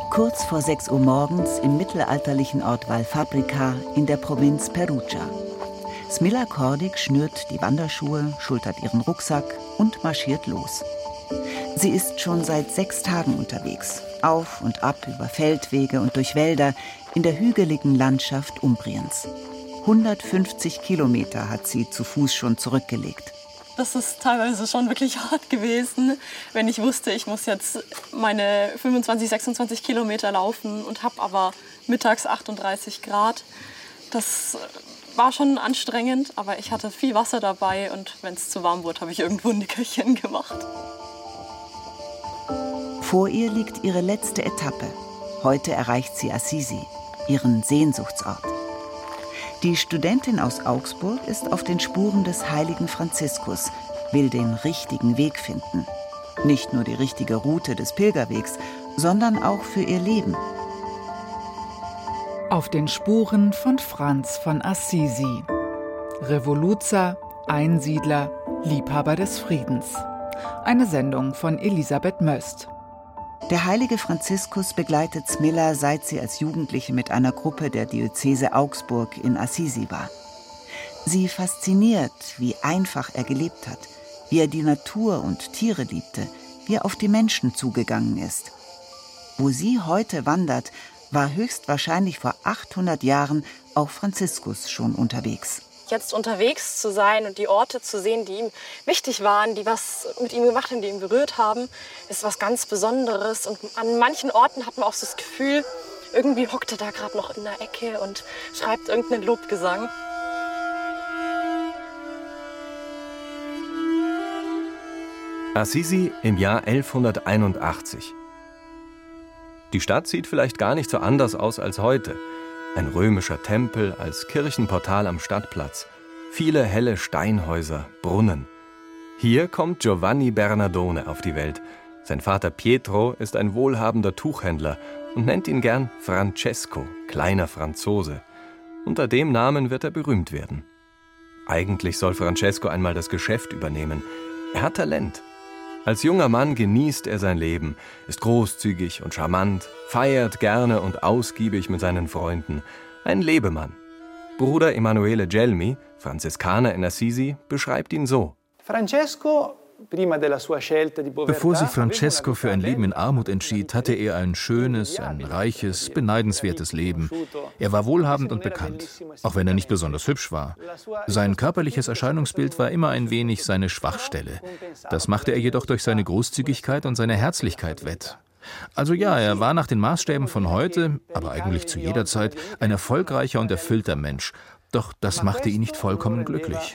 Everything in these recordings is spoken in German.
Kurz vor 6 Uhr morgens im mittelalterlichen Ort Valfabrica in der Provinz Perugia. Smilla Kordic schnürt die Wanderschuhe, schultert ihren Rucksack und marschiert los. Sie ist schon seit 6 Tagen unterwegs, auf und ab über Feldwege und durch Wälder in der hügeligen Landschaft Umbriens. 150 Kilometer hat sie zu Fuß schon zurückgelegt. Das ist teilweise schon wirklich hart gewesen, wenn ich wusste, ich muss jetzt meine 25, 26 Kilometer laufen und habe aber mittags 38 Grad. Das war schon anstrengend, aber ich hatte viel Wasser dabei und wenn es zu warm wurde, habe ich irgendwo ein Nickerchen gemacht. Vor ihr liegt ihre letzte Etappe. Heute erreicht sie Assisi, ihren Sehnsuchtsort. Die Studentin aus Augsburg ist auf den Spuren des heiligen Franziskus, will den richtigen Weg finden. Nicht nur die richtige Route des Pilgerwegs, sondern auch für ihr Leben. Auf den Spuren von Franz von Assisi. Revoluzer, Einsiedler, Liebhaber des Friedens. Eine Sendung von Elisabeth Möst. Der heilige Franziskus begleitet Smilla, seit sie als Jugendliche mit einer Gruppe der Diözese Augsburg in Assisi war. Sie fasziniert, wie einfach er gelebt hat, wie er die Natur und Tiere liebte, wie er auf die Menschen zugegangen ist. Wo sie heute wandert, war höchstwahrscheinlich vor 800 Jahren auch Franziskus schon unterwegs. Jetzt unterwegs zu sein und die Orte zu sehen, die ihm wichtig waren, die was mit ihm gemacht haben, die ihn berührt haben, ist was ganz Besonderes. Und an manchen Orten hat man auch so das Gefühl, irgendwie hockt er da gerade noch in der Ecke und schreibt irgendeinen Lobgesang. Assisi im Jahr 1181. Die Stadt sieht vielleicht gar nicht so anders aus als heute. Ein römischer Tempel als Kirchenportal am Stadtplatz. Viele helle Steinhäuser, Brunnen. Hier kommt Giovanni Bernardone auf die Welt. Sein Vater Pietro ist ein wohlhabender Tuchhändler und nennt ihn gern Francesco, kleiner Franzose. Unter dem Namen wird er berühmt werden. Eigentlich soll Francesco einmal das Geschäft übernehmen. Er hat Talent. Als junger Mann genießt er sein Leben, ist großzügig und charmant, feiert gerne und ausgiebig mit seinen Freunden. Ein Lebemann. Bruder Emanuele Gelmi, Franziskaner in Assisi, beschreibt ihn so. Bevor sich Francesco für ein Leben in Armut entschied, hatte er ein schönes, ein reiches, beneidenswertes Leben. Er war wohlhabend und bekannt, auch wenn er nicht besonders hübsch war. Sein körperliches Erscheinungsbild war immer ein wenig seine Schwachstelle. Das machte er jedoch durch seine Großzügigkeit und seine Herzlichkeit wett. Also ja, er war nach den Maßstäben von heute, aber eigentlich zu jeder Zeit, ein erfolgreicher und erfüllter Mensch. Doch das machte ihn nicht vollkommen glücklich.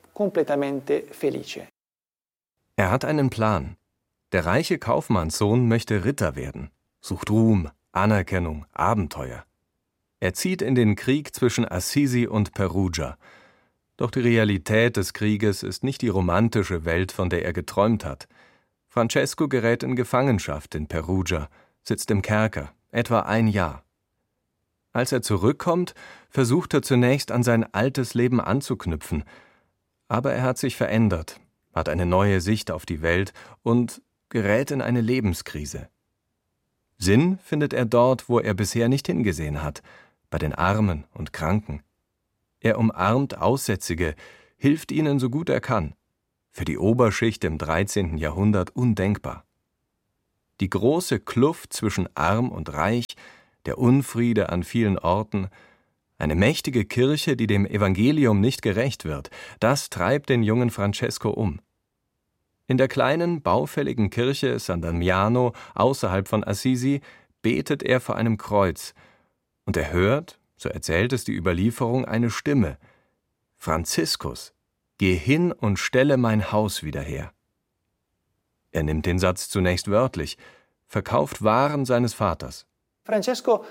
Er hat einen Plan. Der reiche Kaufmannssohn möchte Ritter werden, sucht Ruhm, Anerkennung, Abenteuer. Er zieht in den Krieg zwischen Assisi und Perugia. Doch die Realität des Krieges ist nicht die romantische Welt, von der er geträumt hat. Francesco gerät in Gefangenschaft in Perugia, sitzt im Kerker, etwa ein Jahr. Als er zurückkommt, versucht er zunächst an sein altes Leben anzuknüpfen. Aber er hat sich verändert, hat eine neue Sicht auf die Welt und gerät in eine Lebenskrise. Sinn findet er dort, wo er bisher nicht hingesehen hat, bei den Armen und Kranken. Er umarmt Aussätzige, hilft ihnen so gut er kann. Für die Oberschicht im 13. Jahrhundert undenkbar. Die große Kluft zwischen Arm und Reich, der Unfriede an vielen Orten, eine mächtige Kirche, die dem Evangelium nicht gerecht wird, das treibt den jungen Francesco um. In der kleinen, baufälligen Kirche San Damiano außerhalb von Assisi betet er vor einem Kreuz und er hört, so erzählt es die Überlieferung, eine Stimme: Franziskus, geh hin und stelle mein Haus wieder her. Er nimmt den Satz zunächst wörtlich, verkauft Waren seines Vaters. Francesco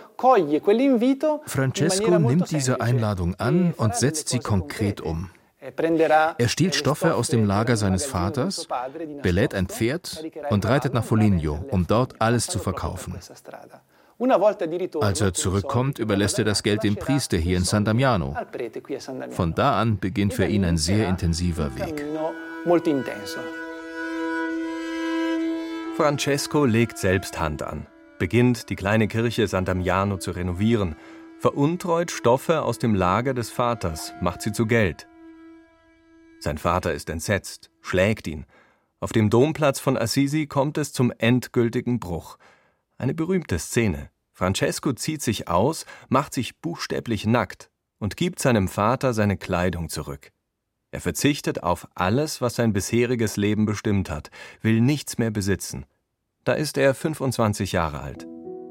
nimmt diese Einladung an und setzt sie konkret um. Er stiehlt Stoffe aus dem Lager seines Vaters, belädt ein Pferd und reitet nach Foligno, um dort alles zu verkaufen. Als er zurückkommt, überlässt er das Geld dem Priester hier in San Damiano. Von da an beginnt für ihn ein sehr intensiver Weg. Francesco legt selbst Hand an. beginnt, die kleine Kirche San Damiano zu renovieren, veruntreut Stoffe aus dem Lager des Vaters, macht sie zu Geld. Sein Vater ist entsetzt, schlägt ihn. Auf dem Domplatz von Assisi kommt es zum endgültigen Bruch. Eine berühmte Szene. Francesco zieht sich aus, macht sich buchstäblich nackt und gibt seinem Vater seine Kleidung zurück. Er verzichtet auf alles, was sein bisheriges Leben bestimmt hat, will nichts mehr besitzen. Da ist er 25 Jahre alt.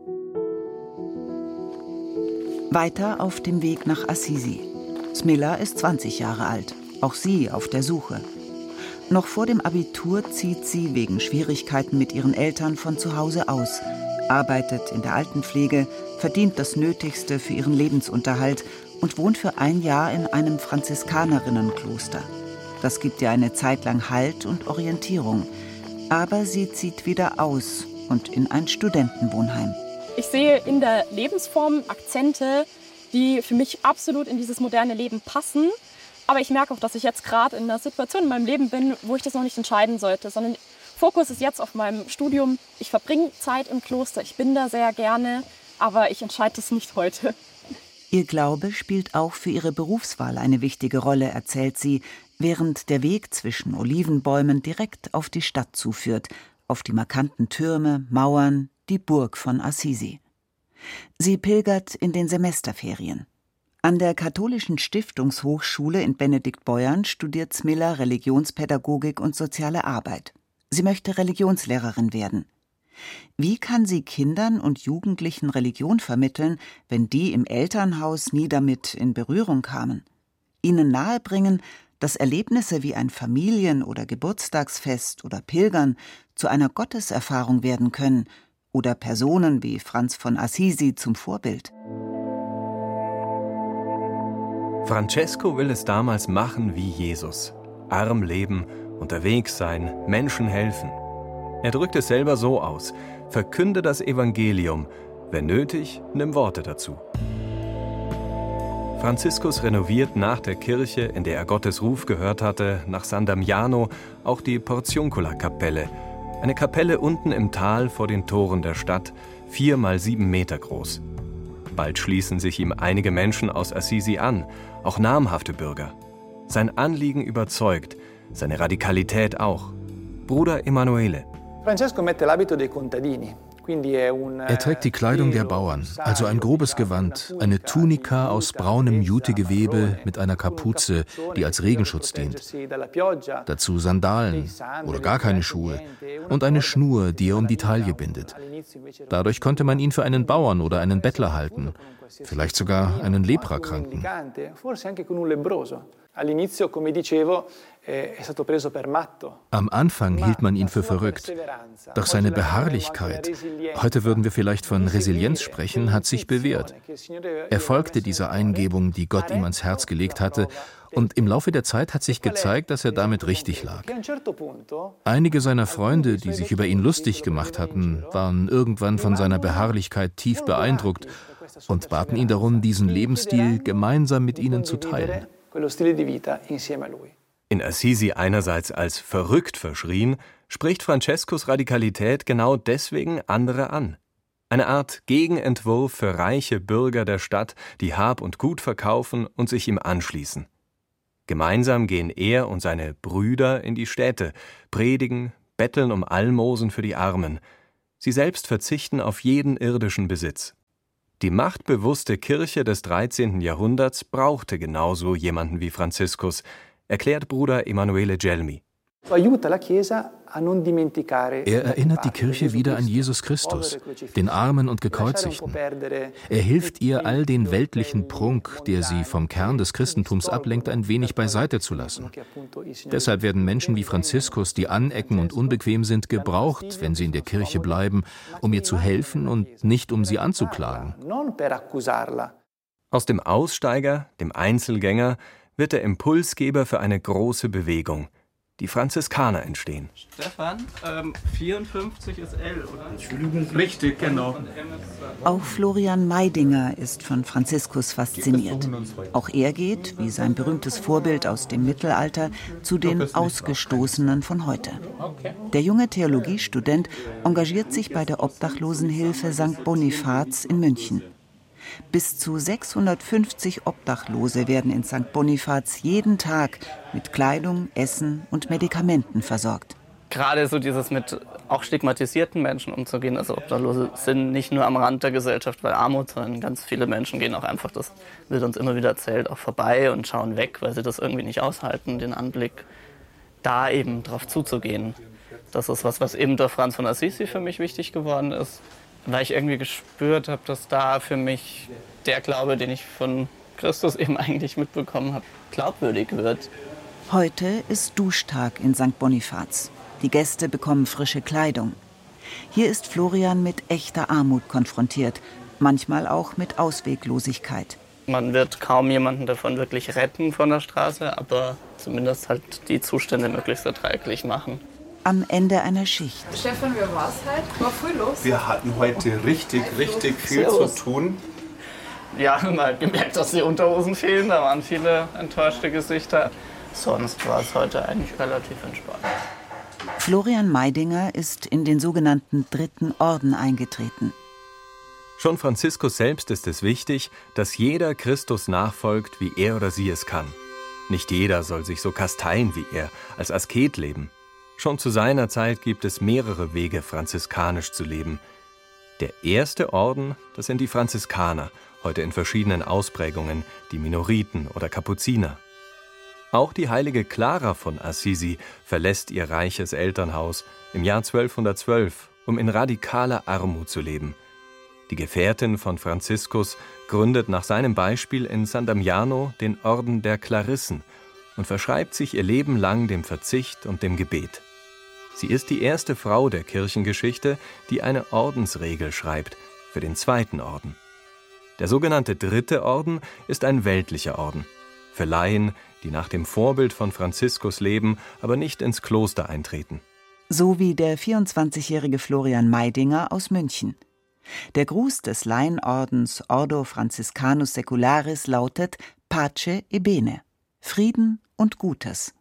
Weiter auf dem Weg nach Assisi. Smilla ist 20 Jahre alt, auch sie auf der Suche. Noch vor dem Abitur zieht sie wegen Schwierigkeiten mit ihren Eltern von zu Hause aus, arbeitet in der Altenpflege, verdient das Nötigste für ihren Lebensunterhalt und wohnt für ein Jahr in einem Franziskanerrinnenkloster. Das gibt ihr eine Zeit lang Halt und Orientierung. Aber sie zieht wieder aus und in ein Studentenwohnheim. Ich sehe in der Lebensform Akzente, die für mich absolut in dieses moderne Leben passen. Aber ich merke auch, dass ich jetzt gerade in einer Situation in meinem Leben bin, wo ich das noch nicht entscheiden sollte, sondern Fokus ist jetzt auf meinem Studium. Ich verbringe Zeit im Kloster, ich bin da sehr gerne, aber ich entscheide das nicht heute. Ihr Glaube spielt auch für ihre Berufswahl eine wichtige Rolle, erzählt sie, während der Weg zwischen Olivenbäumen direkt auf die Stadt zuführt, auf die markanten Türme, Mauern, die Burg von Assisi. Sie pilgert in den Semesterferien. An der Katholischen Stiftungshochschule in Benediktbeuern studiert Smilla Religionspädagogik und soziale Arbeit. Sie möchte Religionslehrerin werden. Wie kann sie Kindern und Jugendlichen Religion vermitteln, wenn die im Elternhaus nie damit in Berührung kamen? Ihnen nahebringen, dass Erlebnisse wie ein Familien- oder Geburtstagsfest oder Pilgern zu einer Gotteserfahrung werden können oder Personen wie Franz von Assisi zum Vorbild. Francesco will es damals machen wie Jesus. Arm leben, unterwegs sein, Menschen helfen. Er drückt es selber so aus: Verkünde das Evangelium, wenn nötig, nimm Worte dazu. Franziskus renoviert nach der Kirche, in der er Gottes Ruf gehört hatte, nach San Damiano auch die Portiuncula-Kapelle. Eine Kapelle unten im Tal vor den Toren der Stadt, 4 mal 7 Meter groß. Bald schließen sich ihm einige Menschen aus Assisi an, auch namhafte Bürger. Sein Anliegen überzeugt, seine Radikalität auch. Bruder Emanuele. Francesco mette l'abito dei contadini. Er trägt die Kleidung der Bauern, also ein grobes Gewand, eine Tunika aus braunem Jutegewebe mit einer Kapuze, die als Regenschutz dient. Dazu Sandalen oder gar keine Schuhe und eine Schnur, die er um die Taille bindet. Dadurch konnte man ihn für einen Bauern oder einen Bettler halten, vielleicht sogar einen Leprakranken. Am Anfang hielt man ihn für verrückt, doch seine Beharrlichkeit, heute würden wir vielleicht von Resilienz sprechen, hat sich bewährt. Er folgte dieser Eingebung, die Gott ihm ans Herz gelegt hatte, und im Laufe der Zeit hat sich gezeigt, dass er damit richtig lag. Einige seiner Freunde, die sich über ihn lustig gemacht hatten, waren irgendwann von seiner Beharrlichkeit tief beeindruckt und baten ihn darum, diesen Lebensstil gemeinsam mit ihnen zu teilen. In Assisi einerseits als verrückt verschrien, spricht Francescos Radikalität genau deswegen andere an. Eine Art Gegenentwurf für reiche Bürger der Stadt, die Hab und Gut verkaufen und sich ihm anschließen. Gemeinsam gehen er und seine Brüder in die Städte, predigen, betteln um Almosen für die Armen. Sie selbst verzichten auf jeden irdischen Besitz. Die machtbewusste Kirche des 13. Jahrhunderts brauchte genauso jemanden wie Franziskus, erklärt Bruder Emanuele Gelmi. Er erinnert die Kirche wieder an Jesus Christus, den Armen und Gekreuzigten. Er hilft ihr, all den weltlichen Prunk, der sie vom Kern des Christentums ablenkt, ein wenig beiseite zu lassen. Deshalb werden Menschen wie Franziskus, die anecken und unbequem sind, gebraucht, wenn sie in der Kirche bleiben, um ihr zu helfen und nicht um sie anzuklagen. Aus dem Aussteiger, dem Einzelgänger, wird der Impulsgeber für eine große Bewegung. die Franziskaner entstehen. Stefan, 54 ist L, oder? Richtig, genau. Auch Florian Meidinger ist von Franziskus fasziniert. Auch er geht, wie sein berühmtes Vorbild aus dem Mittelalter, zu den Ausgestoßenen von heute. Der junge Theologiestudent engagiert sich bei der Obdachlosenhilfe St. Bonifaz in München. Bis zu 650 Obdachlose werden in St. Bonifaz jeden Tag mit Kleidung, Essen und Medikamenten versorgt. Gerade so dieses mit auch stigmatisierten Menschen umzugehen. Also Obdachlose sind nicht nur am Rand der Gesellschaft bei Armut, sondern ganz viele Menschen gehen auch einfach, das wird uns immer wieder erzählt, auch vorbei und schauen weg, weil sie das irgendwie nicht aushalten, den Anblick, da eben drauf zuzugehen. Das ist was eben durch Franz von Assisi für mich wichtig geworden ist. Weil ich irgendwie gespürt habe, dass da für mich der Glaube, den ich von Christus eben eigentlich mitbekommen habe, glaubwürdig wird. Heute ist Duschtag in St. Bonifaz. Die Gäste bekommen frische Kleidung. Hier ist Florian mit echter Armut konfrontiert, manchmal auch mit Ausweglosigkeit. Man wird kaum jemanden davon wirklich retten von der Straße, aber zumindest halt die Zustände möglichst erträglich machen. Am Ende einer Schicht. Stefan, wie war es heute? War früh los? Wir hatten heute richtig viel zu tun. Ja, man hat gemerkt, dass die Unterhosen fehlen. Da waren viele enttäuschte Gesichter. Sonst war es heute eigentlich relativ entspannt. Florian Meidinger ist in den sogenannten Dritten Orden eingetreten. Schon Franziskus selbst ist es wichtig, dass jeder Christus nachfolgt, wie er oder sie es kann. Nicht jeder soll sich so kasteien wie er, als Asket leben. Schon zu seiner Zeit gibt es mehrere Wege, franziskanisch zu leben. Der erste Orden, das sind die Franziskaner, heute in verschiedenen Ausprägungen, die Minoriten oder Kapuziner. Auch die heilige Clara von Assisi verlässt ihr reiches Elternhaus im Jahr 1212, um in radikaler Armut zu leben. Die Gefährtin von Franziskus gründet nach seinem Beispiel in San Damiano den Orden der Klarissen und verschreibt sich ihr Leben lang dem Verzicht und dem Gebet. Sie ist die erste Frau der Kirchengeschichte, die eine Ordensregel schreibt für den zweiten Orden. Der sogenannte Dritte Orden ist ein weltlicher Orden, für Laien, die nach dem Vorbild von Franziskus leben, aber nicht ins Kloster eintreten. So wie der 24-jährige Florian Meidinger aus München. Der Gruß des Laienordens Ordo Franciscanus Secularis lautet Pace e Bene, Frieden und Gutes.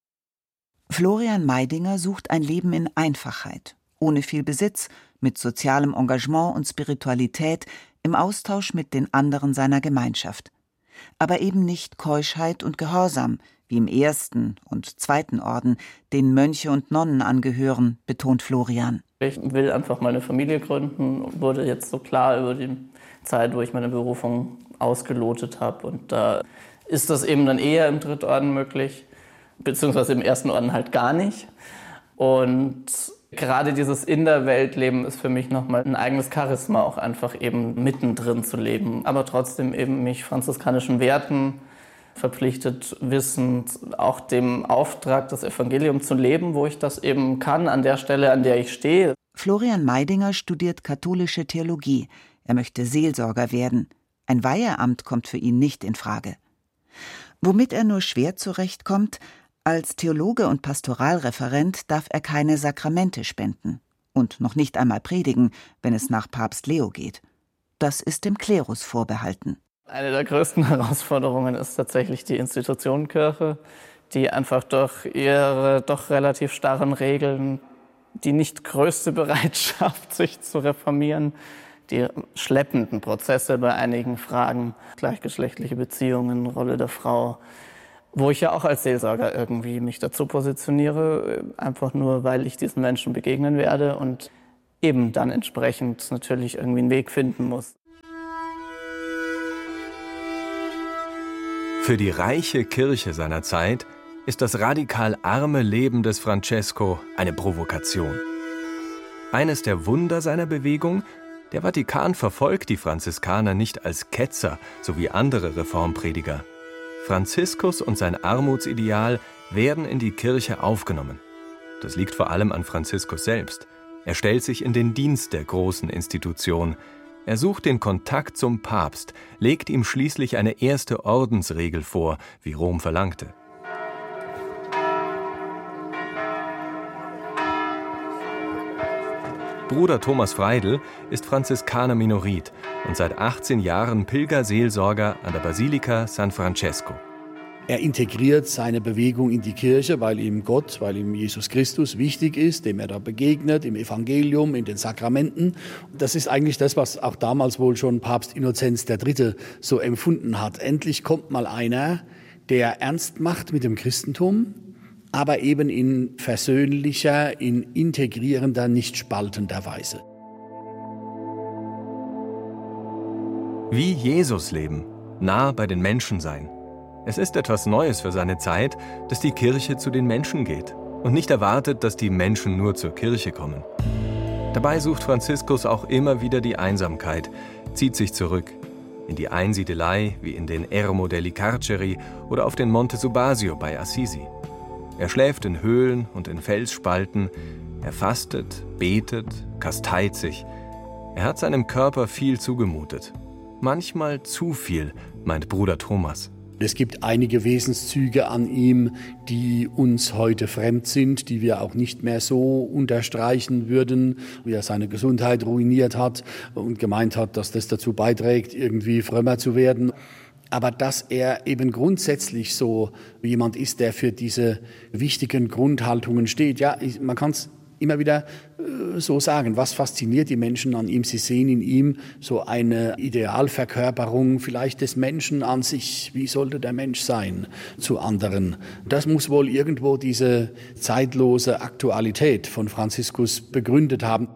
Florian Meidinger sucht ein Leben in Einfachheit, ohne viel Besitz, mit sozialem Engagement und Spiritualität, im Austausch mit den anderen seiner Gemeinschaft. Aber eben nicht Keuschheit und Gehorsam, wie im ersten und zweiten Orden, den Mönche und Nonnen angehören, betont Florian. Ich will einfach meine Familie gründen, wurde jetzt so klar über die Zeit, wo ich meine Berufung ausgelotet habe. Und da ist das eben dann eher im Drittorden möglich, beziehungsweise im ersten Orden halt gar nicht. Und gerade dieses in der Welt leben ist für mich nochmal ein eigenes Charisma, auch einfach eben mittendrin zu leben. Aber trotzdem eben mich franziskanischen Werten verpflichtet, wissend, auch dem Auftrag, das Evangelium zu leben, wo ich das eben kann, an der Stelle, an der ich stehe. Florian Meidinger studiert katholische Theologie. Er möchte Seelsorger werden. Ein Weiheamt kommt für ihn nicht in Frage. Womit er nur schwer zurechtkommt: als Theologe und Pastoralreferent darf er keine Sakramente spenden und noch nicht einmal predigen, wenn es nach Papst Leo geht. Das ist dem Klerus vorbehalten. Eine der größten Herausforderungen ist tatsächlich die Institution Kirche, die einfach durch ihre doch relativ starren Regeln die nicht größte Bereitschaft, sich zu reformieren, die schleppenden Prozesse bei einigen Fragen, gleichgeschlechtliche Beziehungen, Rolle der Frau, wo ich ja auch als Seelsorger irgendwie mich dazu positioniere, einfach nur, weil ich diesen Menschen begegnen werde und eben dann entsprechend natürlich irgendwie einen Weg finden muss. Für die reiche Kirche seiner Zeit ist das radikal arme Leben des Francesco eine Provokation. Eines der Wunder seiner Bewegung: der Vatikan verfolgt die Franziskaner nicht als Ketzer, so wie andere Reformprediger. Franziskus und sein Armutsideal werden in die Kirche aufgenommen. Das liegt vor allem an Franziskus selbst. Er stellt sich in den Dienst der großen Institution. Er sucht den Kontakt zum Papst, legt ihm schließlich eine erste Ordensregel vor, wie Rom verlangte. Bruder Thomas Freidl ist Franziskaner-Minorit und seit 18 Jahren Pilgerseelsorger an der Basilika San Francesco. Er integriert seine Bewegung in die Kirche, weil ihm Gott, weil ihm Jesus Christus wichtig ist, dem er da begegnet, im Evangelium, in den Sakramenten. Das ist eigentlich das, was auch damals wohl schon Papst Innozenz III. So empfunden hat. Endlich kommt mal einer, der ernst macht mit dem Christentum, aber eben in versöhnlicher, in integrierender, nicht spaltender Weise. Wie Jesus leben, nah bei den Menschen sein. Es ist etwas Neues für seine Zeit, dass die Kirche zu den Menschen geht und nicht erwartet, dass die Menschen nur zur Kirche kommen. Dabei sucht Franziskus auch immer wieder die Einsamkeit, zieht sich zurück in die Einsiedelei wie in den Ermo degli Carceri oder auf den Monte Subasio bei Assisi. Er schläft in Höhlen und in Felsspalten, er fastet, betet, kasteit sich. Er hat seinem Körper viel zugemutet. Manchmal zu viel, meint Bruder Thomas. Es gibt einige Wesenszüge an ihm, die uns heute fremd sind, die wir auch nicht mehr so unterstreichen würden, wie er seine Gesundheit ruiniert hat und gemeint hat, dass das dazu beiträgt, irgendwie frömmer zu werden. Aber dass er eben grundsätzlich so jemand ist, der für diese wichtigen Grundhaltungen steht. Ja, man kann es immer wieder so sagen. Was fasziniert die Menschen an ihm? Sie sehen in ihm so eine Idealverkörperung vielleicht des Menschen an sich. Wie sollte der Mensch sein zu anderen? Das muss wohl irgendwo diese zeitlose Aktualität von Franziskus begründet haben.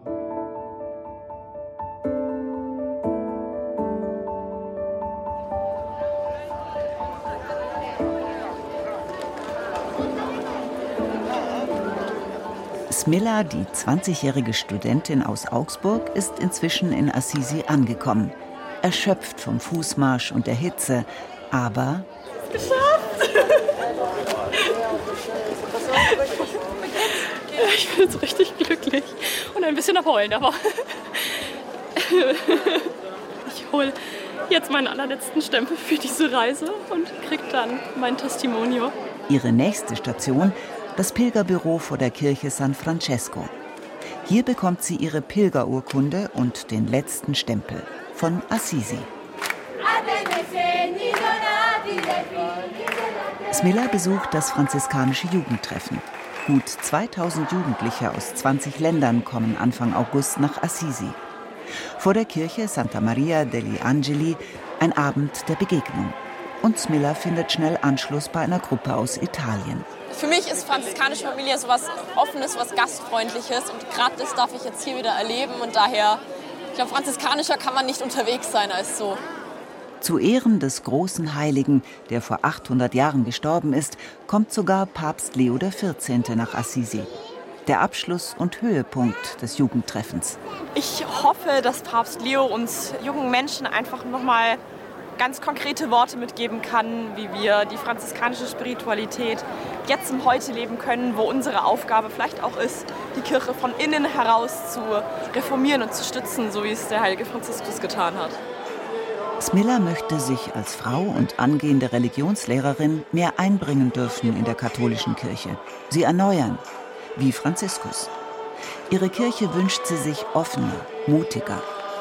Smilla, die 20-jährige Studentin aus Augsburg, ist inzwischen in Assisi angekommen. Erschöpft vom Fußmarsch und der Hitze, aber... Geschafft! Ich bin jetzt richtig glücklich und ein bisschen am Heulen, aber... Ich hole jetzt meinen allerletzten Stempel für diese Reise und kriege dann mein Testimonial. Ihre nächste Station: das Pilgerbüro vor der Kirche San Francesco. Hier bekommt sie ihre Pilgerurkunde und den letzten Stempel von Assisi. Smilla besucht das franziskanische Jugendtreffen. Gut 2000 Jugendliche aus 20 Ländern kommen Anfang August nach Assisi. Vor der Kirche Santa Maria degli Angeli ein Abend der Begegnung. Und Smilla findet schnell Anschluss bei einer Gruppe aus Italien. Für mich ist franziskanische Familie so was Offenes, was Gastfreundliches. Und gerade das darf ich jetzt hier wieder erleben. Und daher, ich glaube, franziskanischer kann man nicht unterwegs sein als so. Zu Ehren des großen Heiligen, der vor 800 Jahren gestorben ist, kommt sogar Papst Leo XIV. Nach Assisi. Der Abschluss und Höhepunkt des Jugendtreffens. Ich hoffe, dass Papst Leo uns jungen Menschen einfach nochmal ganz konkrete Worte mitgeben kann, wie wir die franziskanische Spiritualität jetzt im Heute leben können, wo unsere Aufgabe vielleicht auch ist, die Kirche von innen heraus zu reformieren und zu stützen, so wie es der heilige Franziskus getan hat. Smilla möchte sich als Frau und angehende Religionslehrerin mehr einbringen dürfen in der katholischen Kirche. Sie erneuern, wie Franziskus. Ihre Kirche wünscht sie sich offener, mutiger.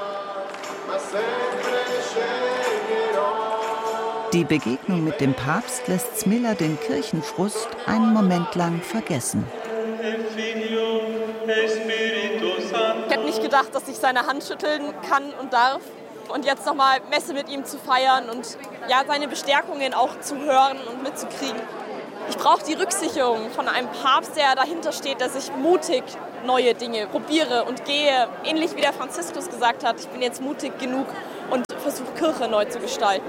Die Begegnung mit dem Papst lässt Smilla den Kirchenfrust einen Moment lang vergessen. Ich hätte nicht gedacht, dass ich seine Hand schütteln kann und darf. Und jetzt nochmal Messe mit ihm zu feiern und ja, seine Bestärkungen auch zu hören und mitzukriegen. Ich brauche die Rücksicherung von einem Papst, der dahinter steht, dass ich mutig neue Dinge probiere und gehe. Ähnlich wie der Franziskus gesagt hat, ich bin jetzt mutig genug und versuche Kirche neu zu gestalten.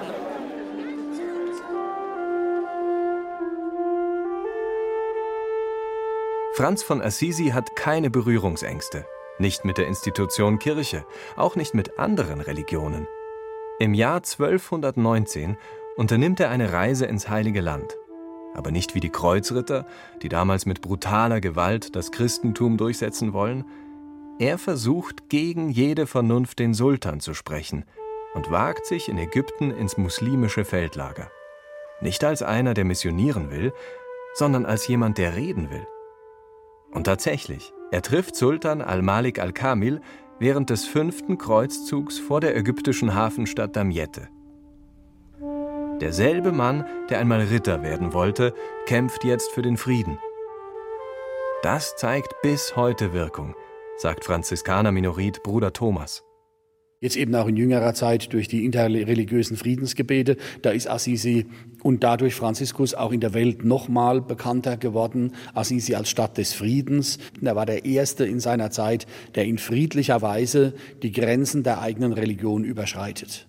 Franz von Assisi hat keine Berührungsängste. Nicht mit der Institution Kirche, auch nicht mit anderen Religionen. Im Jahr 1219 unternimmt er eine Reise ins Heilige Land. Aber nicht wie die Kreuzritter, die damals mit brutaler Gewalt das Christentum durchsetzen wollen. Er versucht, gegen jede Vernunft den Sultan zu sprechen und wagt sich in Ägypten ins muslimische Feldlager. Nicht als einer, der missionieren will, sondern als jemand, der reden will. Und tatsächlich, Er trifft Sultan al-Malik al-Kamil während des 5. Kreuzzugs vor der ägyptischen Hafenstadt Damiette. Derselbe Mann, der einmal Ritter werden wollte, kämpft jetzt für den Frieden. Das zeigt bis heute Wirkung, sagt Franziskaner-Minorit Bruder Thomas. Jetzt eben auch in jüngerer Zeit durch die interreligiösen Friedensgebete, da ist Assisi und dadurch Franziskus auch in der Welt nochmal bekannter geworden. Assisi als Stadt des Friedens. Er war der Erste in seiner Zeit, der in friedlicher Weise die Grenzen der eigenen Religion überschreitet.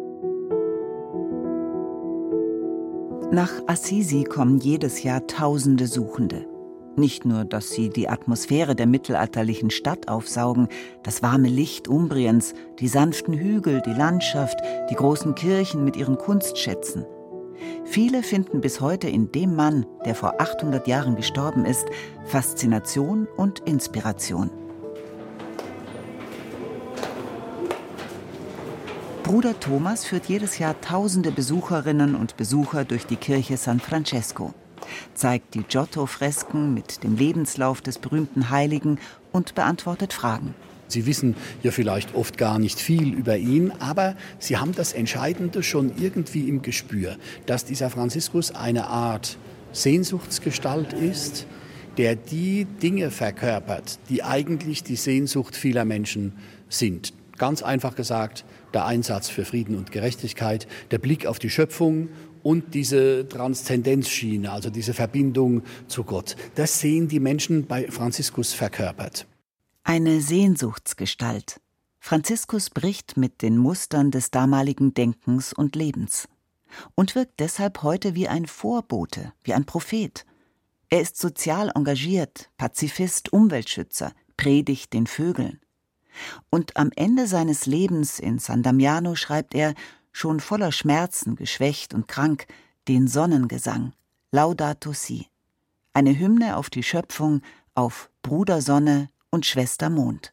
Nach Assisi kommen jedes Jahr Tausende Suchende. Nicht nur, dass sie die Atmosphäre der mittelalterlichen Stadt aufsaugen, das warme Licht Umbriens, die sanften Hügel, die Landschaft, die großen Kirchen mit ihren Kunstschätzen. Viele finden bis heute in dem Mann, der vor 800 Jahren gestorben ist, Faszination und Inspiration. Bruder Thomas führt jedes Jahr Tausende Besucherinnen und Besucher durch die Kirche San Francesco, zeigt die Giotto-Fresken mit dem Lebenslauf des berühmten Heiligen und beantwortet Fragen. Sie wissen ja vielleicht oft gar nicht viel über ihn, aber Sie haben das Entscheidende schon irgendwie im Gespür, dass dieser Franziskus eine Art Sehnsuchtsgestalt ist, der die Dinge verkörpert, die eigentlich die Sehnsucht vieler Menschen sind. Ganz einfach gesagt, der Einsatz für Frieden und Gerechtigkeit, der Blick auf die Schöpfung und diese Transzendenzschiene, also diese Verbindung zu Gott. Das sehen die Menschen bei Franziskus verkörpert. Eine Sehnsuchtsgestalt. Franziskus bricht mit den Mustern des damaligen Denkens und Lebens und wirkt deshalb heute wie ein Vorbote, wie ein Prophet. Er ist sozial engagiert, Pazifist, Umweltschützer, predigt den Vögeln. Und am Ende seines Lebens in San Damiano schreibt er, schon voller Schmerzen, geschwächt und krank, den Sonnengesang, Laudato Si, eine Hymne auf die Schöpfung, auf Bruder Sonne und Schwester Mond.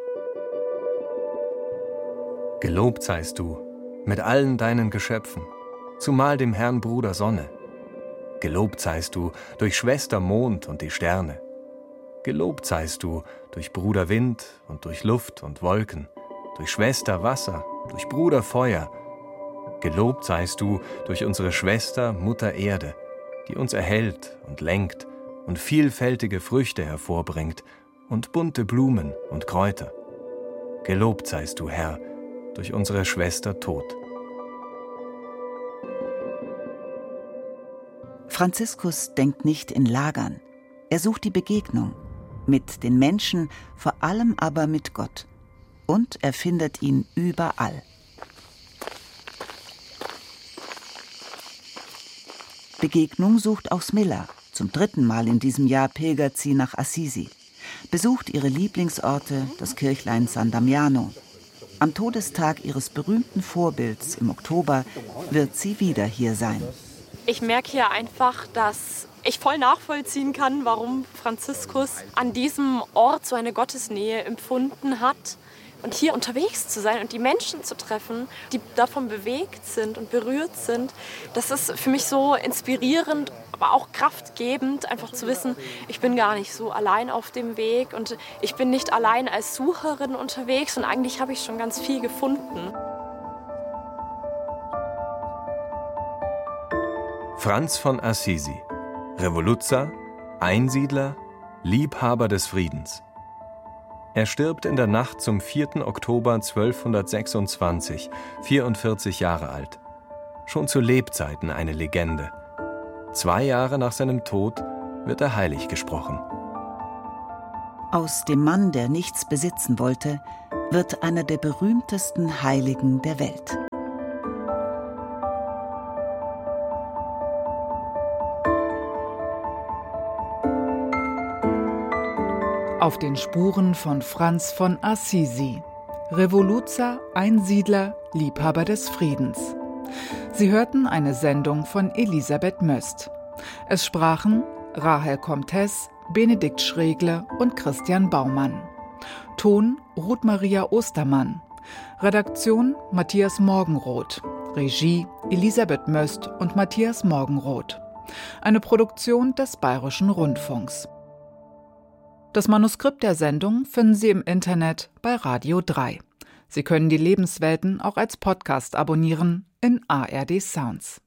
Gelobt seist du mit allen deinen Geschöpfen, zumal dem Herrn Bruder Sonne. Gelobt seist du durch Schwester Mond und die Sterne. Gelobt seist du durch Bruder Wind und durch Luft und Wolken, durch Schwester Wasser, durch Bruder Feuer. Gelobt seist du durch unsere Schwester Mutter Erde, die uns erhält und lenkt und vielfältige Früchte hervorbringt und bunte Blumen und Kräuter. Gelobt seist du, Herr, durch unsere Schwester Tod. Franziskus denkt nicht in Lagern. Er sucht die Begegnung mit den Menschen, vor allem aber mit Gott. Und er findet ihn überall. Begegnung sucht auch Smilla. Zum 3. Mal in diesem Jahr pilgert sie nach Assisi. Besucht ihre Lieblingsorte, das Kirchlein San Damiano. Am Todestag ihres berühmten Vorbilds im Oktober wird sie wieder hier sein. Ich merke hier einfach, dass ich voll nachvollziehen kann, warum Franziskus an diesem Ort so eine Gottesnähe empfunden hat. Und hier unterwegs zu sein und die Menschen zu treffen, die davon bewegt sind und berührt sind, das ist für mich so inspirierend, aber auch kraftgebend, einfach zu wissen, ich bin gar nicht so allein auf dem Weg und ich bin nicht allein als Sucherin unterwegs und eigentlich habe ich schon ganz viel gefunden. Franz von Assisi, Revoluzer, Einsiedler, Liebhaber des Friedens. Er stirbt in der Nacht zum 4. Oktober 1226, 44 Jahre alt. Schon zu Lebzeiten eine Legende. 2 Jahre nach seinem Tod wird er heilig gesprochen. Aus dem Mann, der nichts besitzen wollte, wird einer der berühmtesten Heiligen der Welt. Auf den Spuren von Franz von Assisi. Revoluzer, Einsiedler, Liebhaber des Friedens. Sie hörten eine Sendung von Elisabeth Möst. Es sprachen Rahel Comtes, Benedikt Schregle und Christian Baumann. Ton Ruth Maria Ostermann. Redaktion Matthias Morgenroth. Regie Elisabeth Möst und Matthias Morgenroth. Eine Produktion des Bayerischen Rundfunks. Das Manuskript der Sendung finden Sie im Internet bei Radio 3. Sie können die Lebenswelten auch als Podcast abonnieren in ARD Sounds.